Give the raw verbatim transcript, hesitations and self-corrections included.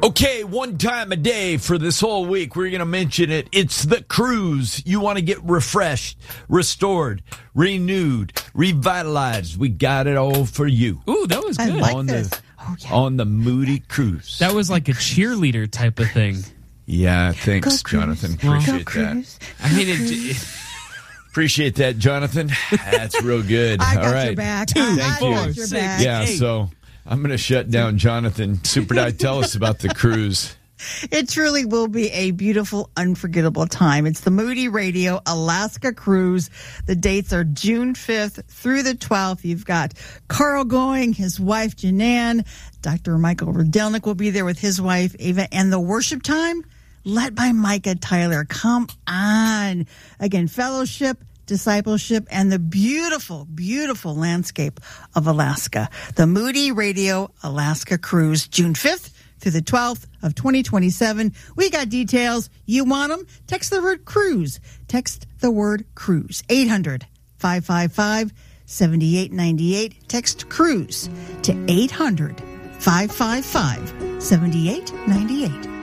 Okay, one time a day for this whole week, we're going to mention it. It's the cruise. You want to get refreshed, restored, renewed, revitalized. We got it all for you. Ooh, that was good. I like on this. the Oh, yeah. on the Moody Cruise. That was like a cheerleader type of thing. Yeah, thanks, Go Jonathan. cruise. Appreciate Go that. cruise. I mean, it, it, Appreciate that, Jonathan. That's real good. I got all right. your back. Two, I, I thank got you. your Six. back. Yeah, Hey. so I'm going to shut down Jonathan. Super Di, tell us about the cruise. It truly will be a beautiful, unforgettable time. It's the Moody Radio Alaska Cruise. The dates are June fifth through the twelfth. You've got Carl going, his wife, Janan. Doctor Michael Rodelnik will be there with his wife, Ava. And the worship time, led by Micah Tyler. Come on. Again, fellowship, discipleship, and the beautiful, beautiful landscape of Alaska. The Moody Radio Alaska Cruise, June fifth through the twelfth of twenty twenty-seven. We got details. You want them? Text the word cruise. Text the word cruise. eight hundred, five five five, seven eight nine eight. Text cruise to eight hundred, five five five, seven eight nine eight.